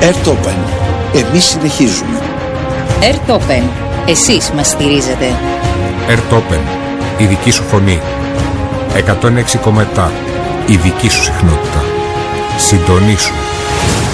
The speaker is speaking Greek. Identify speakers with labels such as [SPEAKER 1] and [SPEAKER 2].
[SPEAKER 1] ERT Open. Εμείς συνεχίζουμε.
[SPEAKER 2] ERT Open. Εσείς μας στηρίζετε.
[SPEAKER 3] ERT Open. Η δική σου φωνή. 106,7. Η δική σου συχνότητα. Συντονίσου.